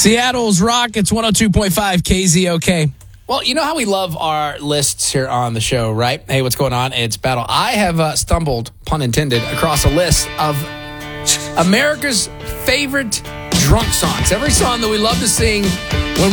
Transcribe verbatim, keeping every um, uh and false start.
Seattle's Rockets, one oh two point five K Z O K. Well, you know how we love our lists here on the show, right? Hey, what's going on? It's Battle. I have uh, stumbled, pun intended, across a list of America's favorite drunk songs. Every song that we love to sing when